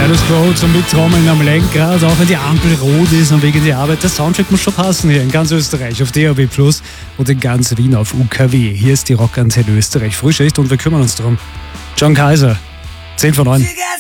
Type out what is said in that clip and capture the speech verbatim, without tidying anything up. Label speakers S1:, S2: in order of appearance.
S1: Status Quo zum Mittrommeln am Lenkrad, auch wenn die Ampel rot ist und wegen der Arbeit. Der Soundtrack muss schon passen hier in ganz Österreich auf D A B Plus und in ganz Wien auf U K W. Hier ist die Rockantenne Österreich Frühschicht und wir kümmern uns darum. John Kaiser, zehn von neun.